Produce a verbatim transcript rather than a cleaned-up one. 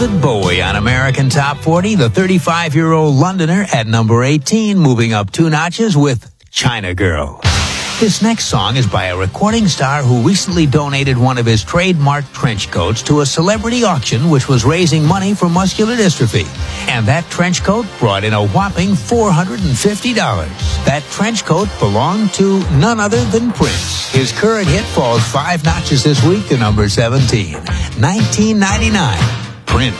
David Bowie on American Top forty, the thirty-five-year-old Londoner at number eighteen, moving up two notches with China Girl. This next song is by a recording star who recently donated one of his trademark trench coats to a celebrity auction which was raising money for muscular dystrophy. And that trench coat brought in a whopping four hundred fifty dollars. That trench coat belonged to none other than Prince. His current hit falls five notches this week to number seventeen. nineteen ninety-nine, Prince.